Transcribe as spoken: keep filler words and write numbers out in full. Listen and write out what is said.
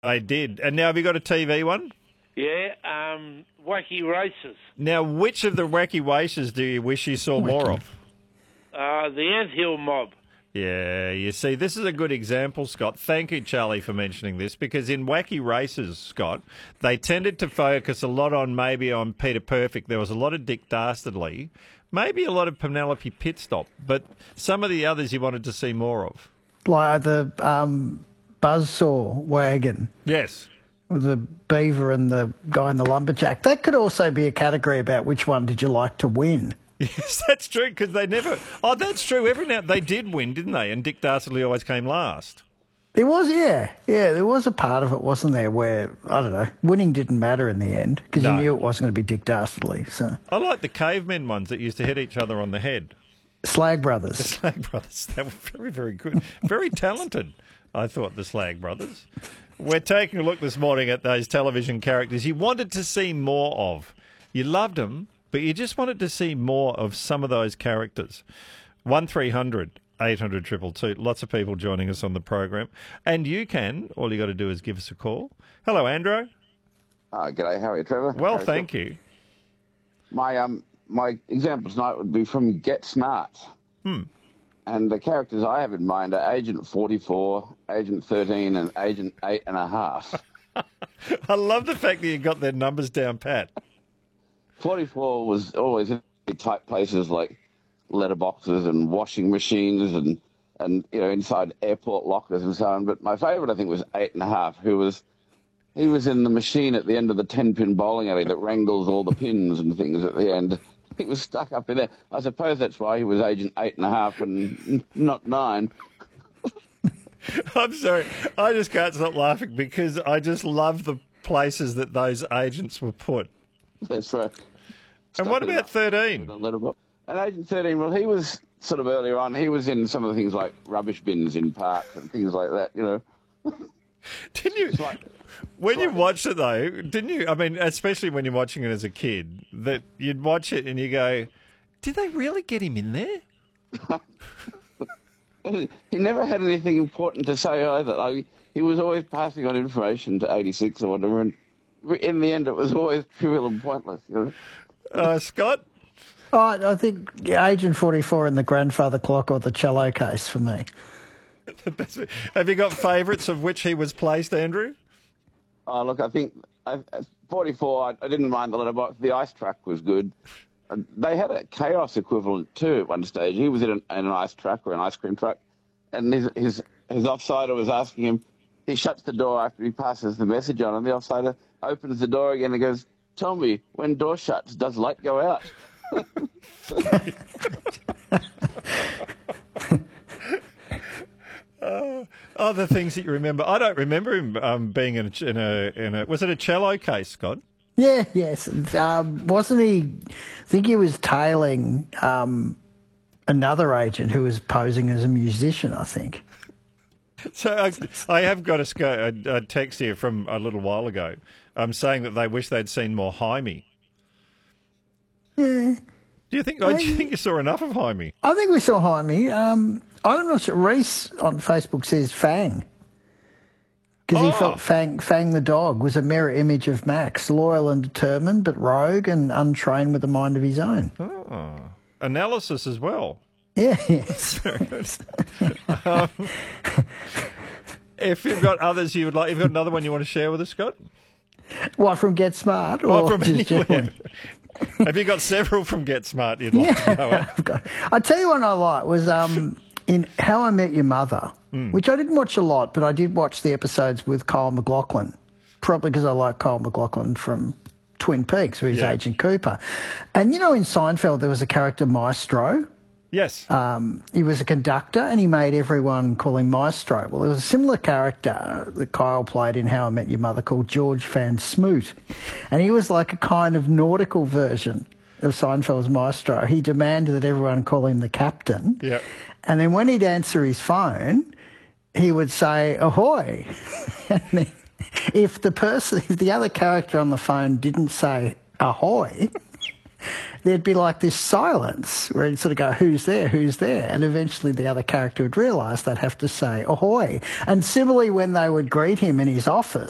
They did. And now have you got a T V one? Yeah, um, Wacky Races. Now, which of the wacky races do you wish you saw more of? Uh, the Anthill Mob. Yeah, you see, this is a good example, Scott. Thank you, Charlie, for mentioning this, because in wacky races, Scott, they tended to focus a lot on maybe on Peter Perfect. There was a lot of Dick Dastardly, maybe a lot of Penelope Pitstop, but some of the others you wanted to see more of. Like the um, buzzsaw wagon. Yes. With the beaver and the guy in the lumberjack. That could also be a category about which one did you like to win. Yes, that's true, because they never... Oh, that's true. Every now they did win, didn't they? And Dick Dastardly always came last. There was, yeah. Yeah, there was a part of it, wasn't there, where, I don't know, winning didn't matter in the end, because No. you knew it wasn't going to be Dick Dastardly. So. I like the cavemen ones that used to hit each other on the head. Slag Brothers. The Slag Brothers. They were very, very good. Very talented, I thought, the Slag Brothers. We're taking a look this morning at those television characters you wanted to see more of. You loved them, but you just wanted to see more of some of those characters. one three hundred eight hundred two two two. Lots of people joining us on the program. And you can, all you got to do is give us a call. Hello, Andrew. Oh, g'day. How are you, Trevor? Well, How thank you. My um, my example tonight would be from Get Smart. Hmm. And the characters I have in mind are Agent forty-four, Agent thirteen, and Agent eight and a half. I love the fact that you got their numbers down pat. forty-four was always in tight places like letterboxes and washing machines and, and you know, inside airport lockers and so on. But my favourite, I think, was eight and a half, who was, he was in the machine at the end of the ten-pin bowling alley that wrangles all the pins and things at the end. He was stuck up in there. I suppose that's why he was Agent eight and a half and not nine. I'm sorry. I just can't stop laughing because I just love the places that those agents were put. That's right. And what about thirteen? And Agent thirteen, well, he was sort of earlier on, he was in some of the things like rubbish bins in parks and things like that, you know. Didn't you? Like, when you watched it, though, didn't you? I mean, especially when you're watching it as a kid, that you'd watch it and you go, did they really get him in there? He never had anything important to say either. Like, he was always passing on information to eighty-six or whatever, and in the end, it was always trivial and pointless, you know. Uh, Scott? Oh, I think yeah, Agent forty-four and the grandfather clock or the cello case for me. Have you got favourites of which he was placed, Andrew? Oh, look, I think I, forty-four, I, I didn't mind the letterbox. The ice truck was good. Uh, They had a chaos equivalent too at one stage. He was in an, in an ice truck or an ice cream truck, and his his, his offsider was asking him. He shuts the door after he passes the message on, and the offsider opens the door again and goes, "Tell me, when door shuts, does light go out?" uh, other things that you remember. I don't remember him um, being in a, in a in a. Was it a cello case, Scott? Yeah, yes. Um, wasn't he? I think he was tailing um, another agent who was posing as a musician, I think. So I, I have got a, sc- a, a text here from a little while ago um, saying that they wish they'd seen more Jaime. Yeah. Do you think? Oh, do you think you saw enough of Jaime? I think we saw Jaime. Um, I'm not sure. Reese on Facebook says Fang. Because Oh. he felt Fang, Fang the dog was a mirror image of Max, loyal and determined, but rogue and untrained with a mind of his own. Oh, analysis as well. Yeah, yes. um, if you've got others you would like, you've got another one you want to share with us, Scott? What, from Get Smart? Or Oh, from just anywhere. generally? Have you got several from Get Smart you'd like to know? Yeah, I've got, I tell you what I like was um, in How I Met Your Mother, Mm. which I didn't watch a lot, but I did watch the episodes with Kyle MacLachlan, probably because I like Kyle MacLachlan from Twin Peaks, where he's Yeah. Agent Cooper. And you know, in Seinfeld, there was a character, Maestro. Yes. Um, he was a conductor, and he made everyone call him Maestro. Well, there was a similar character that Kyle played in How I Met Your Mother called George Van Smoot, and he was like a kind of nautical version of Seinfeld's Maestro. He demanded that everyone call him the captain. Yeah. And then when he'd answer his phone, he would say, ahoy. And then if the person, if the other character on the phone didn't say ahoy, there'd be like this silence where he'd sort of go, who's there, who's there? And eventually the other character would realise they'd have to say ahoy. And similarly, when they would greet him in his office,